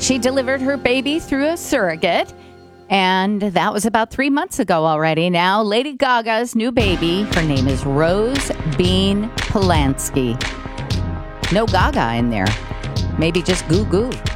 She delivered her baby through a surrogate, and that was about 3 months ago already. Now, Lady Gaga's new baby, her name is Rose Bean Polanski. No Gaga in there. Maybe just Goo Goo.